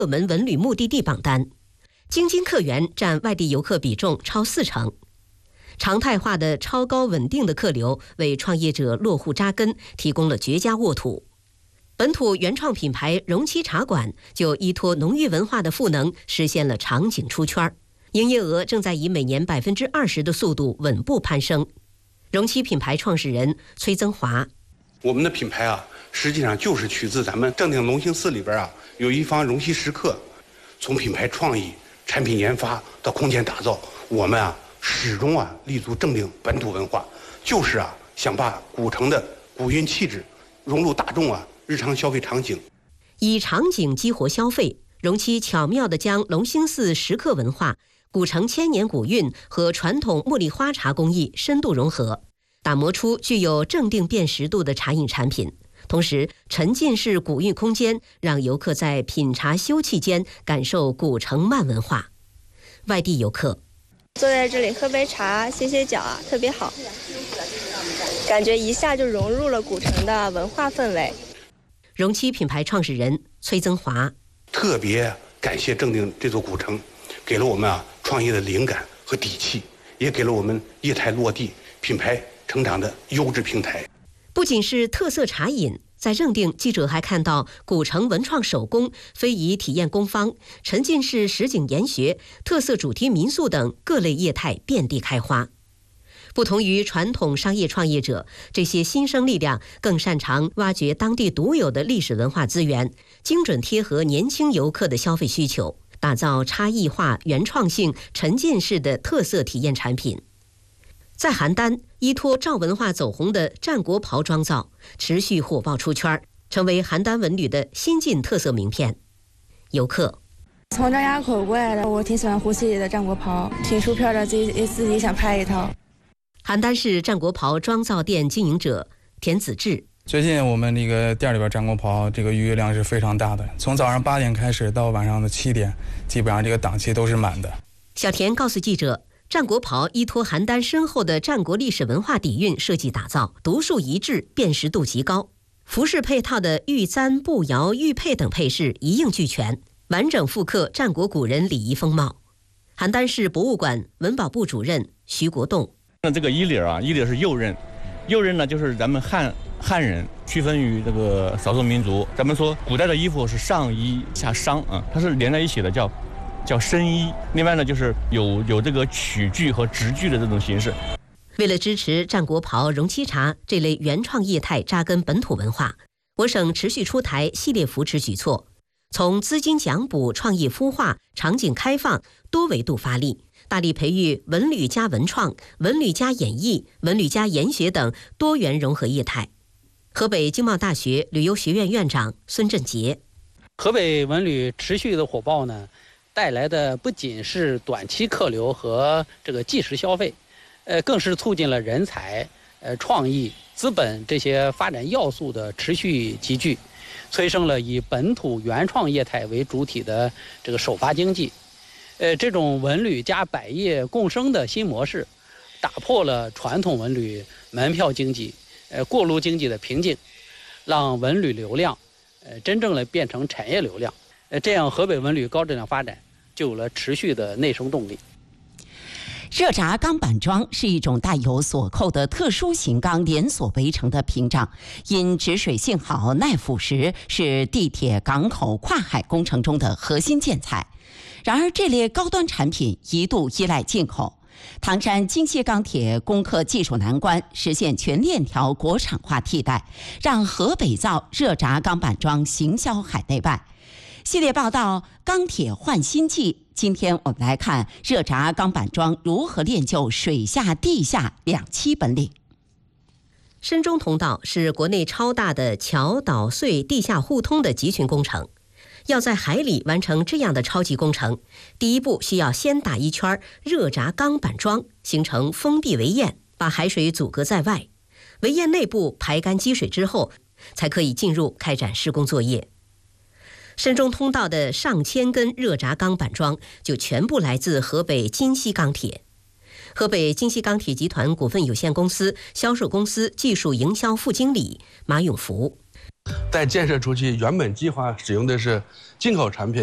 热门文旅目的地榜单，京津客源占外地游客比重超40%。常态化的超高稳定的客流为创业者落户扎根提供了绝佳沃土。本土原创品牌容七茶馆就依托浓郁文化的赋能，实现了场景出圈，营业额正在以每年20%的速度稳步攀升。容七品牌创始人崔增华： 我们的品牌实际上就是取自咱们正定隆兴寺里边有一方容七食客，从品牌创意、产品研发到空间打造，我们始终立足正定本土文化，就是想把古城的古韵气质融入大众日常消费场景。 以场景激活消费，容七巧妙地将隆兴寺食客文化、古城千年古韵和传统茉莉花茶工艺深度融合，打磨出具有正定辨识度的茶饮产品。同时，沉浸式古韵空间让游客在品茶休憩间感受古城慢文化。外地游客坐在这里喝杯茶歇歇脚特别好，感觉一下就融入了古城的文化氛围。 容七品牌创始人崔增华： 特别感谢正定这座古城，给了我们创业的灵感和底气，也给了我们业态落地、品牌成长的优质平台。 不仅是特色茶饮，在正定，记者还看到古城文创手工、非遗体验工坊、沉浸式实景研学、特色主题民宿等各类业态遍地开花。不同于传统商业创业者，这些新生力量更擅长挖掘当地独有的历史文化资源，精准贴合年轻游客的消费需求，打造差异化、原创性、沉浸式的特色体验产品。在邯郸，依托赵文化走红的战国袍妆造持续火爆出圈，成为邯郸文旅的新晋特色名片。游客： 从张家口过来的，我挺喜欢胡系的战国袍，挺出片的，自己想拍一套。 邯郸市战国袍妆造店经营者田子志： 最近我们那个店里边战国袍这个预约量是非常大的，从早上8点开始到晚上的7点，基本上这个档期都是满的。 小田告诉记者，战国袍依托邯郸深厚的战国历史文化底蕴设计打造，独树一帜，辨识度极高。服饰配套的玉簪、步摇、玉佩等配饰一应俱全，完整复刻战国古人礼仪风貌。邯郸市博物馆文保部主任徐国栋： 那这个衣领衣领是右衽，右衽呢就是咱们汉人区分于这个少数民族。咱们说古代的衣服是上衣下裳它是连在一起的，叫深衣。另外呢，就是有这个曲裾和直裾的这种形式。 为了支持战国袍、容七茶这类原创业态扎根本土文化，我省持续出台系列扶持举措，从资金奖补、创业孵化、场景开放多维度发力，大力培育文旅加文创、文旅加演艺、文旅加研学等多元融合业态。河北经贸大学旅游学院院长孙振杰： 河北文旅持续的火爆呢，带来的不仅是短期客流和这个即时消费，更是促进了人才、创意、资本这些发展要素的持续集聚，催生了以本土原创业态为主体的这个首发经济。这种文旅加百业共生的新模式，打破了传统文旅门票经济、过路经济的瓶颈，让文旅流量，真正的变成产业流量。这样河北文旅高质量发展就有了持续的内生动力。 热轧钢板桩是一种带有锁扣的特殊型钢连锁围成的屏障，因止水性好、耐腐蚀，是地铁、港口、跨海工程中的核心建材。然而，这类高端产品一度依赖进口。唐山京西钢铁攻克技术难关，实现全链条国产化替代，让河北造热轧钢板桩行销海内外。系列报道《钢铁换新纪》，今天我们来看热轧钢板桩如何练就水下、地下两栖本领。 深中通道是国内超大的桥、岛、隧、地下互通的集群工程。要在海里完成这样的超级工程，第一步需要先打一圈热轧钢板桩，形成封闭围堰，把海水阻隔在外。围堰内部排干积水之后，才可以进入开展施工作业。深中通道的上千根热轧钢板桩就全部来自河北金西钢铁。河北金西钢铁集团股份有限公司销售公司技术营销副经理马永福： 在建设初期，原本计划使用的是进口产品，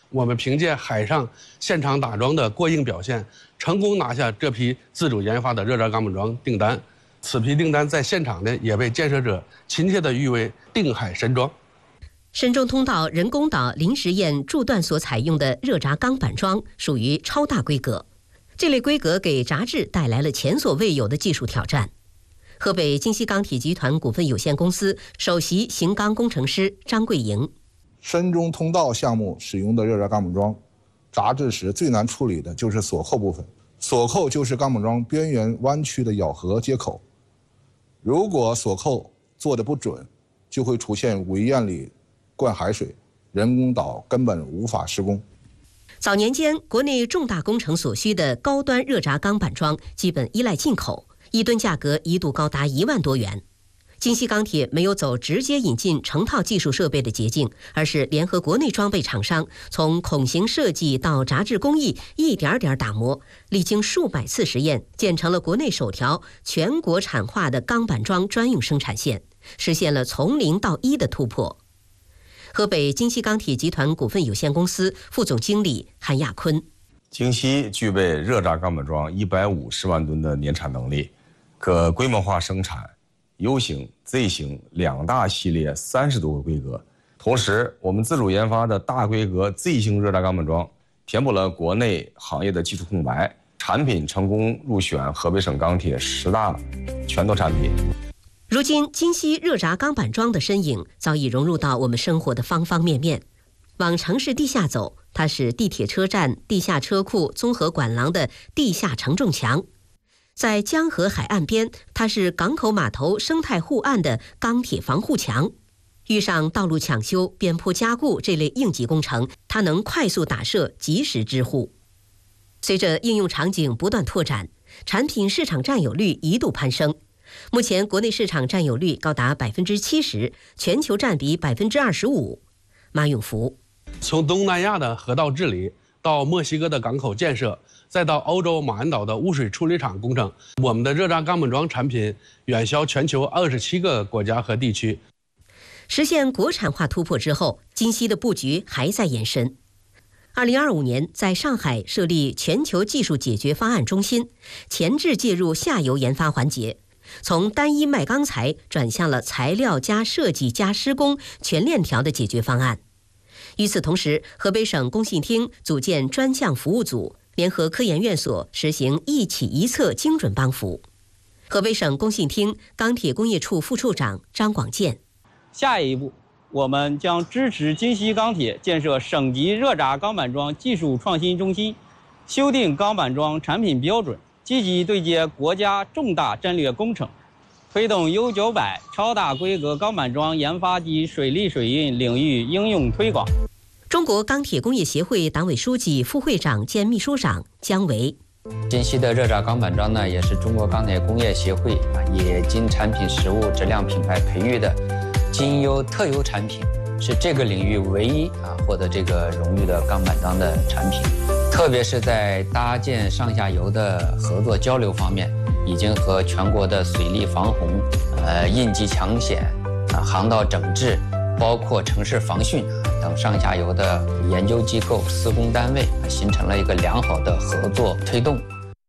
我们凭借海上现场打桩的过硬表现，成功拿下这批自主研发的热轧钢板桩订单。此批订单在现场呢，也被建设者亲切地誉为“定海神桩”。 深中通道人工岛临时堰柱段所采用的热轧钢板桩属于超大规格，这类规格给轧制带来了前所未有的技术挑战。河北京西钢铁集团股份有限公司首席型钢工程师张桂莹： 深中通道项目使用的热轧钢板桩，轧制时最难处理的就是锁扣部分。锁扣就是钢板桩边缘弯曲的咬合接口，如果锁扣做得不准，就会出现围堰里灌海水，人工岛根本无法施工。 早年间，国内重大工程所需的高端热轧钢板桩基本依赖进口，1吨价格一度高达1万多元。京西钢铁没有走直接引进成套技术设备的捷径，而是联合国内装备厂商，从孔型设计到轧制工艺一点点打磨，历经数百次实验，建成了国内首条全国产化的钢板桩专用生产线，实现了从0到1的突破。河北京西钢铁集团股份有限公司副总经理韩亚坤： 京西具备热轧钢板桩150万吨的年产能力，可规模化生产U 型、Z 型2大系列30多个规格。同时，我们自主研发的大规格 Z 型热轧钢板桩填补了国内行业的技术空白，产品成功入选河北省钢铁10大拳头产品。 如今，京西热轧钢板桩的身影早已融入到我们生活的方方面面。往城市地下走，它是地铁车站、地下车库、综合管廊的地下承重墙；在江河海岸边，它是港口码头生态护岸的钢铁防护墙。遇上道路抢修、边坡加固这类应急工程，它能快速打设，及时支护。随着应用场景不断拓展，产品市场占有率一度攀升。目前国内市场占有率高达70%，全球占比25%。马永福： 从东南亚的河道治理，到墨西哥的港口建设，再到欧洲马鞍岛的污水处理厂工程，我们的热轧钢板桩产品远销全球27个国家和地区。 实现国产化突破之后，京西的布局还在延伸。2025年，在上海设立全球技术解决方案中心，前置介入下游研发环节，从单一卖钢材转向了材料加设计加施工全链条的解决方案。与此同时，河北省工信厅组建专项服务组，联合科研院所实行一起一策精准帮扶。河北省工信厅钢铁工业处副处长张广建： 下一步，我们将支持京西钢铁建设省级热轧钢板桩技术创新中心，修订钢板桩产品标准，积极对接国家重大战略工程，推动 U900超大规格钢板桩研发及水利水运领域应用推广。 中国钢铁工业协会党委书记、副会长兼秘书长姜维： 京西的热轧钢板桩呢，也是中国钢铁工业协会冶金产品实物质量品牌培育的金优特优产品，是这个领域唯一获得这个荣誉的钢板桩的产品。特别是在搭建上下游的合作交流方面，已经和全国的水利防洪、应急抢险、航道整治，包括城市防汛等上下游的研究机构、施工单位形成了一个良好的合作推动。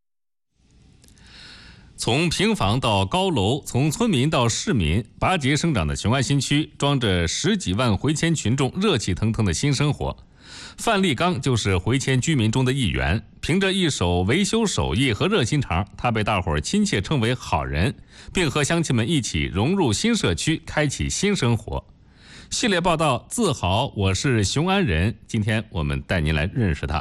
从平房到高楼，从村民到市民，拔节生长的雄安新区装着10几万回迁群众热气腾腾的新生活。范立刚就是回迁居民中的一员，凭着一手维修手艺和热心肠，他被大伙儿亲切称为好人，并和乡亲们一起融入新社区，开启新生活。系列报道，自豪我是雄安人，今天我们带您来认识他。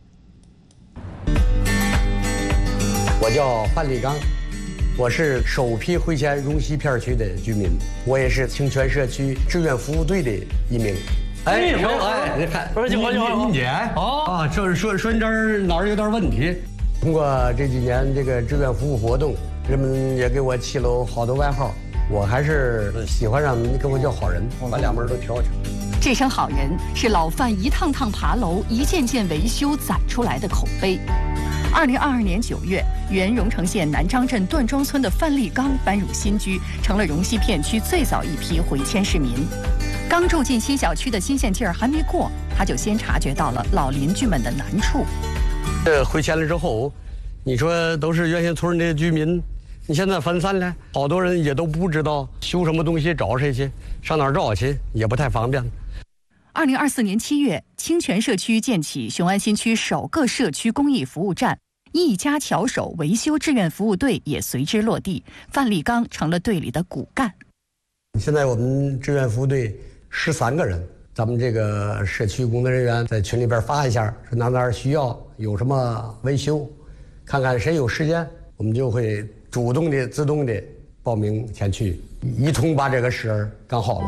我叫范立刚，我是首批回迁荣西片区的居民，我也是清泉社区志愿服务队的一名。哎，你看，不是你姐就是说你这儿哪儿有点问题。通过这几年这个志愿服务活动，人们也给我起了好多外号，我还是喜欢让你跟我叫好人，把两门都挑挑。 这声好人是老范一趟趟爬楼、一件件维修攒出来的口碑。2022年9月，原荣成县南张镇段庄村的范立刚搬入新居，成了荣西片区最早一批回迁市民。 刚住进新小区的新鲜劲儿还没过，他就先察觉到了老邻居们的难处。 回迁了之后，你说都是原先村的居民，你现在分散了，好多人也都不知道修什么东西找谁去，上哪儿找去也不太方便。 2024年7月，清泉社区建起雄安新区首个社区公益服务站，一家桥手维修志愿服务队也随之落地，范立刚成了队里的骨干。 现在我们志愿服务队13个人，咱们这个社区工作人员在群里边发一下，说哪儿需要有什么维修，看看谁有时间，我们就会主动的、自动的报名前去，一同把这个事儿干好了。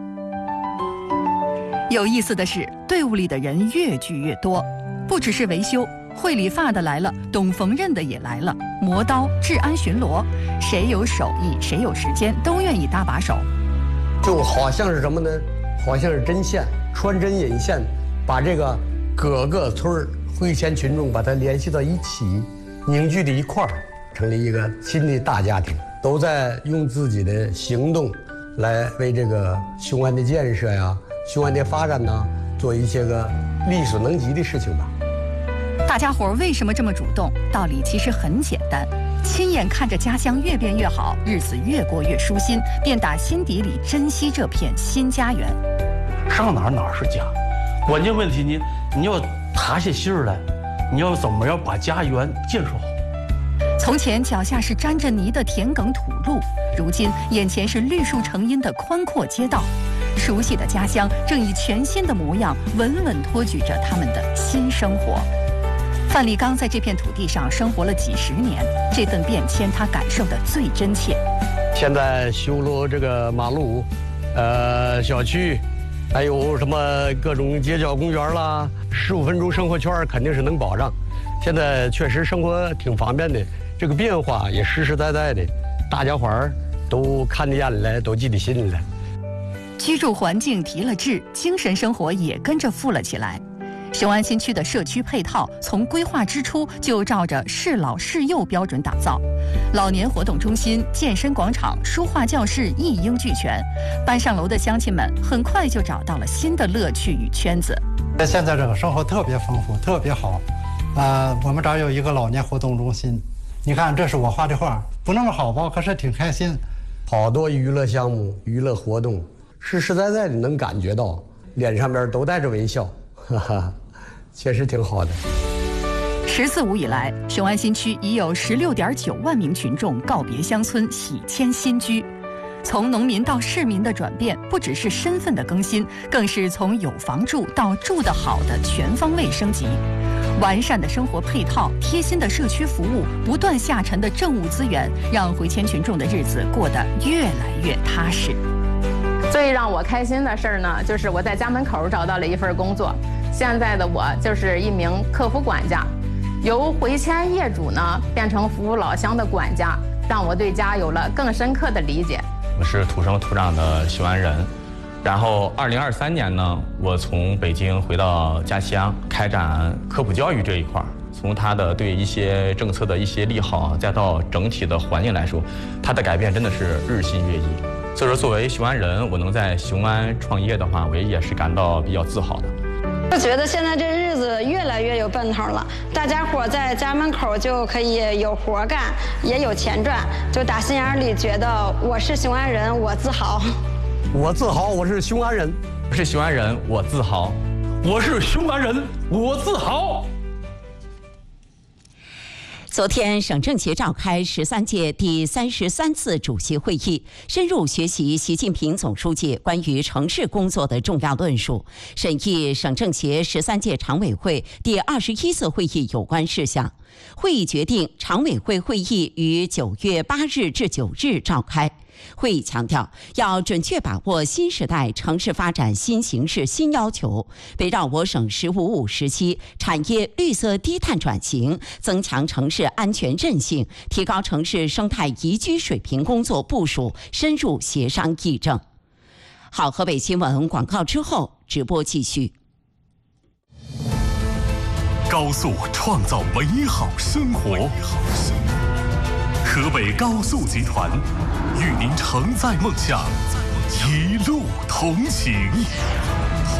有意思的是，队伍里的人越聚越多，不只是维修，会理发的来了，懂缝纫的也来了，磨刀、治安巡逻，谁有手艺，谁有时间，都愿意搭把手。 就好像是什么呢？好像是针线，穿针引线，把这个各个村会迁群众把它联系到一起，凝聚在一块儿，成立一个新的大家庭，都在用自己的行动来为这个雄安的建设呀、雄安的发展呢，做一些个力所能及的事情吧。 大家伙为什么这么主动？道理其实很简单，亲眼看着家乡越变越好，日子越过越舒心，便打心底里珍惜这片新家园。 上哪儿是家，关键问题你要踏下心儿来，你要怎么样把家园建设好。 从前脚下是沾着泥的田埂土路，如今眼前是绿树成荫的宽阔街道，熟悉的家乡正以全新的模样稳稳托举着他们的新生活。范立刚在这片土地上生活了几十年，这份变迁他感受得最真切。 现在修了这个马路，小区，还有什么各种街角公园啦，15分钟生活圈肯定是能保障。现在确实生活挺方便的，这个变化也实实在在的，大家伙儿都看得眼来，都记得心里来。 居住环境提了质，精神生活也跟着富了起来。雄安新区的社区配套从规划之初就照着适老适幼标准打造，老年活动中心、健身广场、书画教室一应俱全。搬上楼的乡亲们很快就找到了新的乐趣与圈子。 现在这个生活特别丰富，特别好。我们这儿有一个老年活动中心，你看这是我画的画，不那么好吧，可是挺开心。 好多娱乐项目、娱乐活动，实实在在的能感觉到，脸上边都带着微笑，哈哈。确实挺好的。 14五以来，雄安新区已有16.9万名群众告别乡村，喜迁新居。从农民到市民的转变，不只是身份的更新，更是从有房住到住得好的全方位升级。完善的生活配套、贴心的社区服务、不断下沉的政务资源，让回迁群众的日子过得越来越踏实。 最让我开心的事儿呢，就是我在家门口找到了一份工作。现在的我就是一名客服管家，由回迁业主呢变成服务老乡的管家，让我对家有了更深刻的理解。 我是土生土长的雄安人，然后2023年呢，我从北京回到家乡，开展科普教育这一块，从它的对一些政策的一些利好，再到整体的环境来说，它的改变真的是日新月异。所以说，作为雄安人，我能在雄安创业的话，我也是感到比较自豪的。 我觉得现在这日子越来越有奔头了，大家伙在家门口就可以有活干，也有钱赚，就打心眼里觉得我是雄安人，我自豪。 我自豪，我是雄安人， 我是雄安人，我自豪， 我是雄安人，我自豪。 昨天，省政协召开13届第33次主席会议，深入学习习近平总书记关于城市工作的重要论述，审议省政协13届常委会第21次会议有关事项。会议决定，常委会会议于9月8日至9日召开。会议强调，要准确把握新时代城市发展新形势新要求，围绕我省“15+5”时期产业绿色低碳转型，增强城市安全韧性，提高城市生态宜居水平工作部署深入协商议政。好，河北新闻广告之后直播继续。 高速创造美好生活。河北高速集团与您承载梦想， 一路同行。